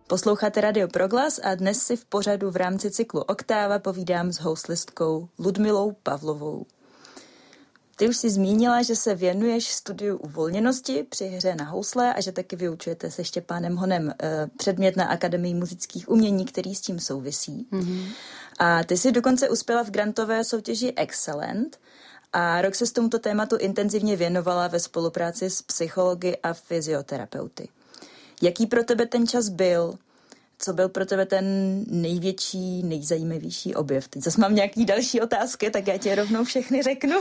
Posloucháte Radio Proglas a dnes si v pořadu v rámci cyklu Oktáva povídám s houslistkou Ludmilou Pavlovou. Ty už si zmínila, že se věnuješ studiu uvolněnosti při hře na housle a že taky vyučujete se Štěpánem Honem předmět na Akademii muzických umění, který s tím souvisí. Mm-hmm. A ty jsi dokonce uspěla v grantové soutěži Excellent a rok se s tomuto tématu intenzivně věnovala ve spolupráci s psychology a fyzioterapeuty. Jaký pro tebe ten čas byl? Co byl pro tebe ten největší, nejzajímavější objev? Teď zase mám nějaký další otázky, tak já ti rovnou všechny řeknu.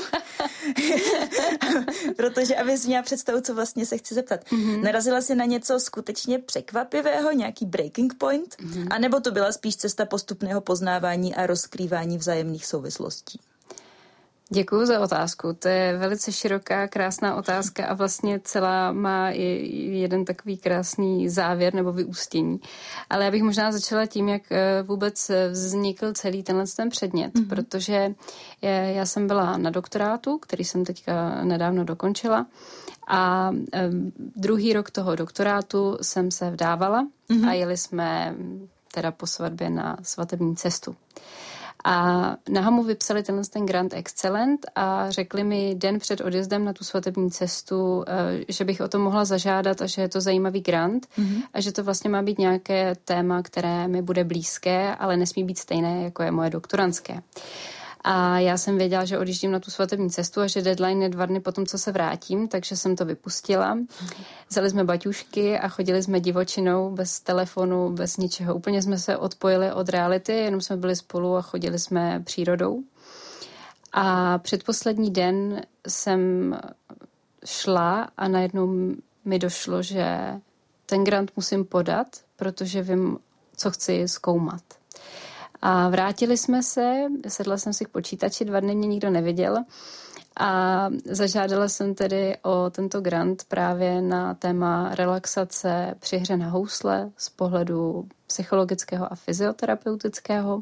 Protože abys měla představu, co vlastně se chci zeptat. Mm-hmm. Narazila jsi na něco skutečně překvapivého, nějaký breaking point? Mm-hmm. A nebo to byla spíš cesta postupného poznávání a rozkrývání vzájemných souvislostí? Děkuju za otázku. To je velice široká, krásná otázka a vlastně celá má jeden takový krásný závěr nebo vyústění. Ale já bych možná začala tím, jak vůbec vznikl celý ten předmět, protože já jsem byla na doktorátu, který jsem teďka nedávno dokončila a druhý rok toho doktorátu jsem se vdávala a jeli jsme teda po svatbě na svatební cestu. A na Hamu vypsali ten grant Excellent a řekli mi den před odjezdem na tu svatební cestu, že bych o to mohla zažádat a že je to zajímavý grant a že to vlastně má být nějaké téma, které mi bude blízké, ale nesmí být stejné, jako je moje doktorandské. A já jsem věděla, že odjíždím na tu svatební cestu a že deadline je 2 dny potom, co se vrátím, takže jsem to vypustila. Vzali jsme baťušky a chodili jsme divočinou, bez telefonu, bez ničeho. Úplně jsme se odpojili od reality, jenom jsme byli spolu a chodili jsme přírodou. A předposlední den jsem šla a najednou mi došlo, že ten grant musím podat, protože vím, co chci zkoumat. A vrátili jsme se, sedla jsem si k počítači, 2 dny mě nikdo neviděl a zažádala jsem tedy o tento grant právě na téma relaxace při hře na housle z pohledu psychologického a fyzioterapeutického.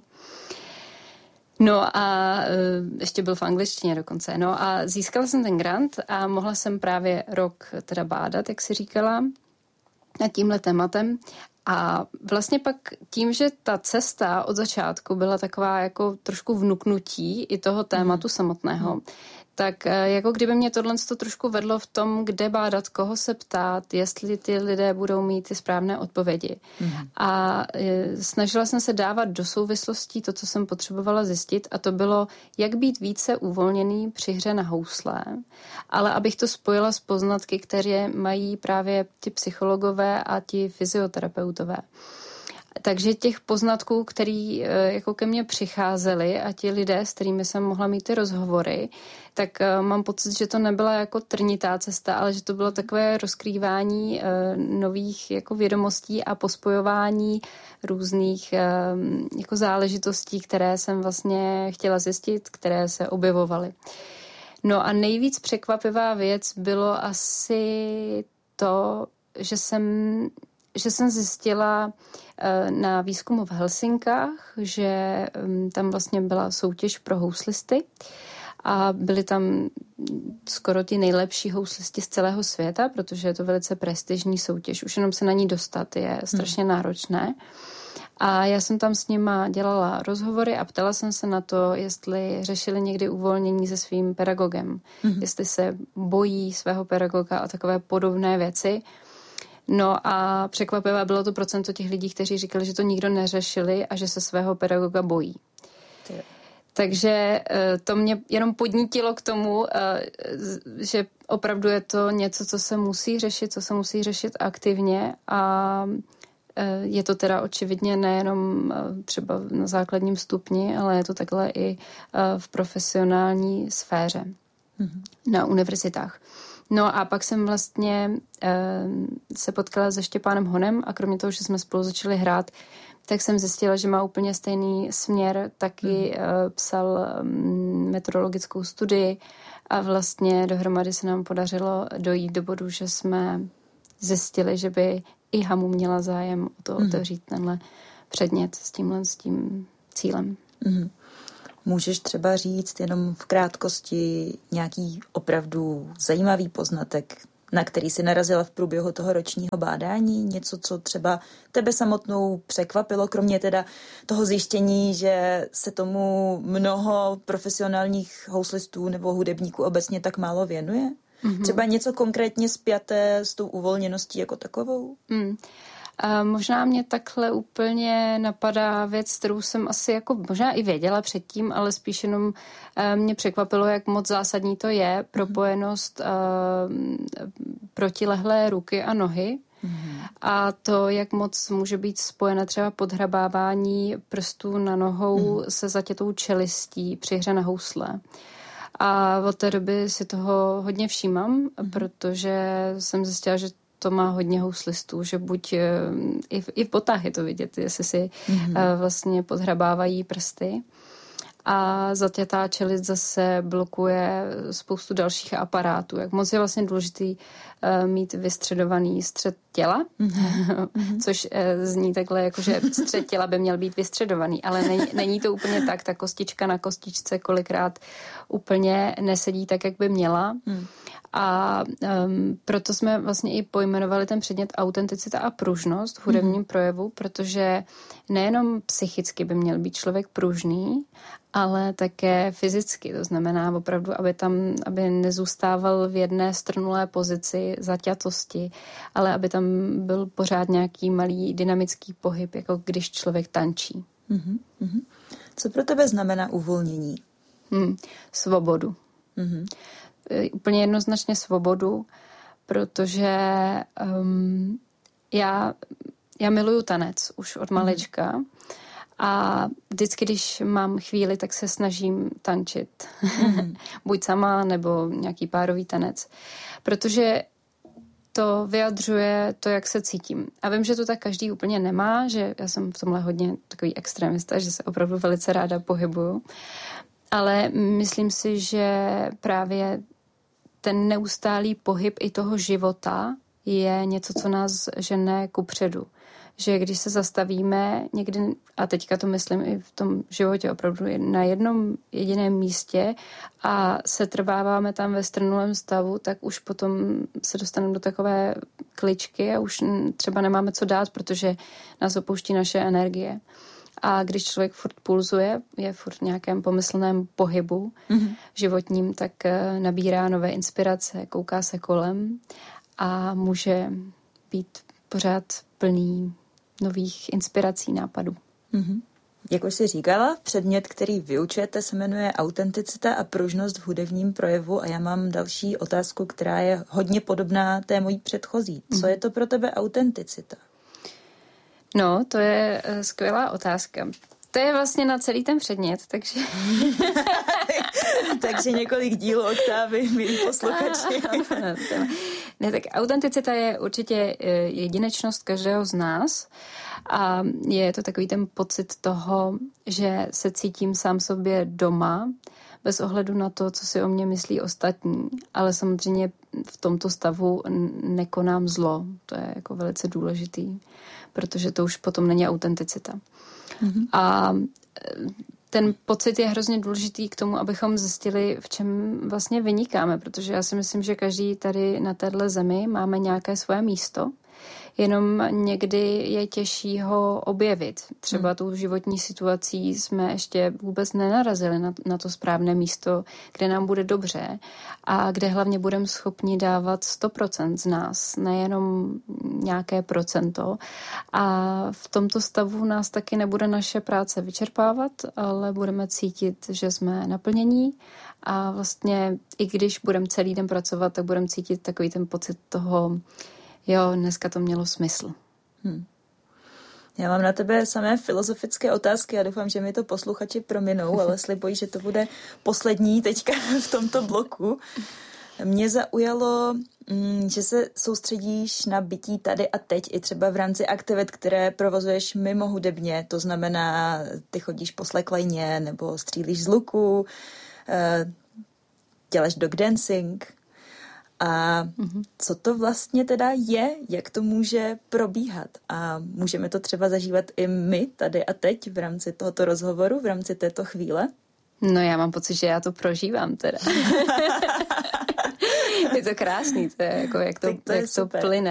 No a ještě byl v angličtině dokonce. No a získala jsem ten grant a mohla jsem právě rok teda bádat, jak si říkala, nad tímhle tématem. A vlastně pak tím, že ta cesta od začátku byla taková jako trošku vnuknutí i toho tématu samotného, tak jako kdyby mě tohle trošku vedlo v tom, kde bádat, koho se ptát, jestli ty lidé budou mít ty správné odpovědi. A snažila jsem se dávat do souvislostí to, co jsem potřebovala zjistit, a to bylo, jak být více uvolněný při hře na housle, ale abych to spojila s poznatky, které mají právě ti psychologové a ti fyzioterapeutové. Takže těch poznatků, který jako ke mně přicházeli a ti lidé, s kterými jsem mohla mít ty rozhovory, tak mám pocit, že to nebyla jako trnitá cesta, ale že to bylo takové rozkrývání nových jako vědomostí a pospojování různých jako záležitostí, které jsem vlastně chtěla zjistit, které se objevovaly. No a nejvíc překvapivá věc bylo asi to, že jsem zjistila na výzkumu v Helsinkách, že tam vlastně byla soutěž pro houslisty a byli tam skoro ti nejlepší houslisti z celého světa, protože je to velice prestižní soutěž. Už jenom se na ní dostat je strašně náročné. A já jsem tam s nima dělala rozhovory a ptala jsem se na to, jestli řešili někdy uvolnění se svým pedagogem, jestli se bojí svého pedagoga a takové podobné věci. No a překvapivé bylo to procento těch lidí, kteří říkali, že to nikdo neřešili a že se svého pedagoga bojí. Takže to mě jenom podnítilo k tomu, že opravdu je to něco, co se musí řešit aktivně a je to teda očividně nejenom třeba na základním stupni, ale je to takhle i v profesionální sféře na univerzitách. No a pak jsem vlastně se potkala se Štěpánem Honem a kromě toho, že jsme spolu začali hrát, tak jsem zjistila, že má úplně stejný směr, taky psal meteorologickou studii a vlastně dohromady se nám podařilo dojít do bodu, že jsme zjistili, že by i Hamu měla zájem o to otevřít tenhle předmět s tím cílem. Můžeš třeba říct jenom v krátkosti nějaký opravdu zajímavý poznatek, na který si narazila v průběhu toho ročního bádání? Něco, co třeba tebe samotnou překvapilo, kromě teda toho zjištění, že se tomu mnoho profesionálních houslistů nebo hudebníků obecně tak málo věnuje? Třeba něco konkrétně spjaté s tou uvolněností jako takovou? A možná mě takhle úplně napadá věc, kterou jsem asi jako možná i věděla předtím, ale spíš jenom mě překvapilo, jak moc zásadní to je propojenost protilehlé ruky a nohy. A to, jak moc může být spojena třeba podhrabávání prstů na nohou se zatětou čelistí při hře na housle. A od té doby si toho hodně všímám, protože jsem zjistila, že to má hodně houslistů, že buď i v botách je to vidět, jestli si vlastně podhrabávají prsty. A zatětá čelist zase blokuje spoustu dalších aparátů. Jak moc je vlastně důležitý mít vystředovaný střed těla, což zní takhle, jakože střed těla by měl být vystředovaný, ale není to úplně tak. Ta kostička na kostičce kolikrát úplně nesedí tak, jak by měla. A proto jsme vlastně i pojmenovali ten předmět autenticita a pružnost v hudebním projevu, protože nejenom psychicky by měl být člověk pružný, ale také fyzicky. To znamená opravdu, aby nezůstával v jedné strnulé pozici zaťatosti, ale aby tam byl pořád nějaký malý dynamický pohyb, jako když člověk tančí. Co pro tebe znamená uvolnění? Svobodu. Úplně jednoznačně svobodu, protože já miluju tanec už od malička a vždycky, když mám chvíli, tak se snažím tančit. Buď sama, nebo nějaký párový tanec. Protože to vyjadřuje to, jak se cítím. A vím, že to tak každý úplně nemá, že já jsem v tomhle hodně takový extremista, že se opravdu velice ráda pohybuju. Ale myslím si, že právě ten neustálý pohyb i toho života je něco, co nás žene kupředu. Že když se zastavíme někdy, a teďka to myslím i v tom životě opravdu na jednom jediném místě a se trváváme tam ve strnulém stavu, tak už potom se dostaneme do takové kličky a už třeba nemáme co dát, protože nás opouští naše energie. A když člověk furt pulzuje, je furt v nějakém pomyslném pohybu životním, tak nabírá nové inspirace, kouká se kolem a může být pořád plný nových inspirací, nápadů. Jak už jsi říkala, předmět, který vyučujete, se jmenuje autenticita a pružnost v hudebním projevu a já mám další otázku, která je hodně podobná té mojí předchozí. Co je to pro tebe autenticita? No, to je skvělá otázka. To je vlastně na celý ten předmět, takže... Takže několik dílů Oktávy, milí posluchači. Ne, tak autenticita je určitě jedinečnost každého z nás a je to takový ten pocit toho, že se cítím sám sobě doma, bez ohledu na to, co si o mě myslí ostatní, ale samozřejmě v tomto stavu nekonám zlo. To je jako velice důležitý, protože to už potom není autenticita. A ten pocit je hrozně důležitý k tomu, abychom zjistili, v čem vlastně vynikáme, protože já si myslím, že každý tady na téhle zemi máme nějaké svoje místo, jenom někdy je těžší ho objevit. Třeba tou životní situací jsme ještě vůbec nenarazili na to správné místo, kde nám bude dobře a kde hlavně budeme schopni dávat 100% z nás, nejenom nějaké procento. A v tomto stavu nás taky nebude naše práce vyčerpávat, ale budeme cítit, že jsme naplnění a vlastně i když budeme celý den pracovat, tak budeme cítit takový ten pocit toho, jo, dneska to mělo smysl. Já mám na tebe samé filozofické otázky a doufám, že mi to posluchači prominou, ale slibuji, že to bude poslední teďka v tomto bloku. Mě zaujalo, že se soustředíš na bytí tady a teď i třeba v rámci aktivit, které provozuješ mimo hudebně. To znamená, ty chodíš po slacklině nebo střílíš z luku, děláš dog dancing. A co to vlastně teda je, jak to může probíhat? A můžeme to třeba zažívat i my tady a teď v rámci tohoto rozhovoru, v rámci této chvíle? No já mám pocit, že já to prožívám teda. Je to krásný, to je jako, jak to plyne.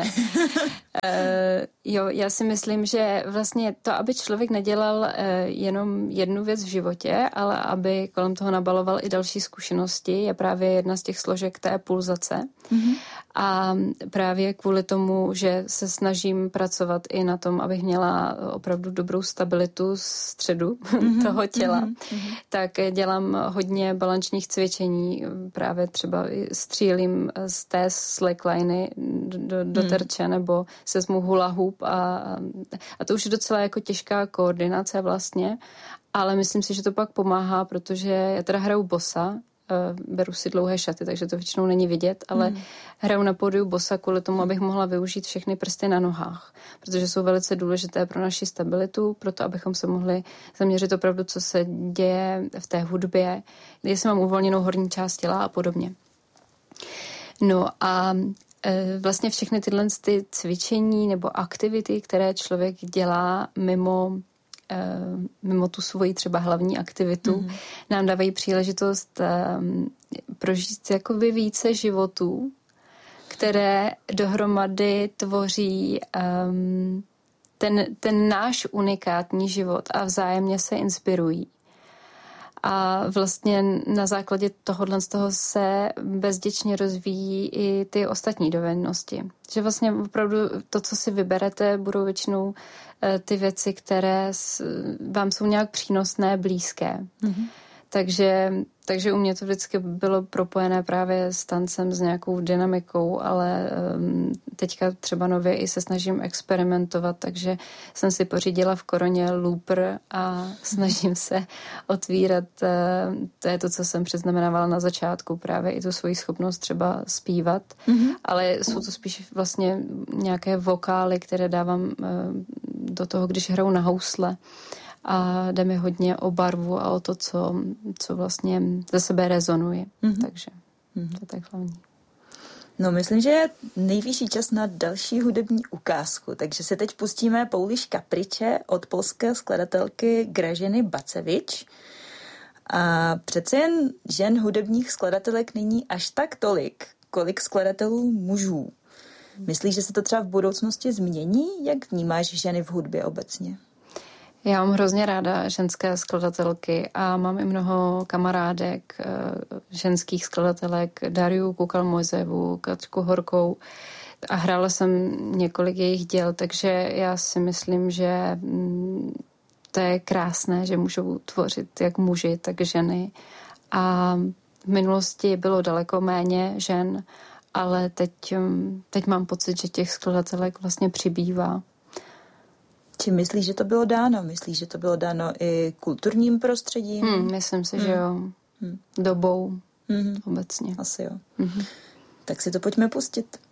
Jo, já si myslím, že vlastně to, aby člověk nedělal jenom jednu věc v životě, ale aby kolem toho nabaloval i další zkušenosti, je právě jedna z těch složek té pulzace. Mm-hmm. A právě kvůli tomu, že se snažím pracovat i na tom, abych měla opravdu dobrou stabilitu středu toho těla, tak dělám hodně balančních cvičení, právě třeba střílím z té slackliney do terče, nebo se zmu hula hoop a to už je docela jako těžká koordinace vlastně, ale myslím si, že to pak pomáhá, protože já teda hraju bosa, beru si dlouhé šaty, takže to většinou není vidět, ale hraju na pódiu bosa kvůli tomu, abych mohla využít všechny prsty na nohách, protože jsou velice důležité pro naši stabilitu, proto abychom se mohli zaměřit opravdu, co se děje v té hudbě, jestli mám uvolněnou horní část těla a podobně. No a vlastně všechny tyhle ty cvičení nebo aktivity, které člověk dělá mimo tu svoji třeba hlavní aktivitu, nám dávají příležitost prožít jakoby více životů, které dohromady tvoří ten náš unikátní život a vzájemně se inspirují. A vlastně na základě tohohle z toho se bezděčně rozvíjí i ty ostatní dovednosti. Že vlastně opravdu to, co si vyberete, budou většinou ty věci, které vám jsou nějak přínosné, blízké. Mm-hmm. Takže u mě to vždycky bylo propojené právě s tancem, s nějakou dynamikou, ale teďka třeba nově i se snažím experimentovat, takže jsem si pořídila v koroně looper a snažím se otvírat, to je to, co jsem předznamenávala na začátku, právě i tu svoji schopnost třeba zpívat, ale jsou to spíš vlastně nějaké vokály, které dávám do toho, když hraju na housle. A jde mi hodně o barvu a o to, co vlastně ze sebe rezonuje. Takže to je tak hlavní. No, myslím, že je nejvyšší čas na další hudební ukázku, takže se teď pustíme Pouliš Kapriče od polské skladatelky Gražiny Bacevič. A přece jen žen hudebních skladatelek není až tak tolik, kolik skladatelů mužů. Myslíš, že se to třeba v budoucnosti změní? Jak vnímáš ženy v hudbě obecně? Já mám hrozně ráda ženské skladatelky a mám i mnoho kamarádek, ženských skladatelek, Dariu Kukal-Mojzevu, Kačku Horkou a hrála jsem několik jejich děl, takže já si myslím, že to je krásné, že můžou tvořit jak muži, tak ženy. A v minulosti bylo daleko méně žen, ale teď mám pocit, že těch skladatelek vlastně přibývá. Či myslíš, že to bylo dáno? Myslíš, že to bylo dáno i kulturním prostředím? Myslím si, že jo. Dobou obecně. Asi jo. Tak si to pojďme pustit.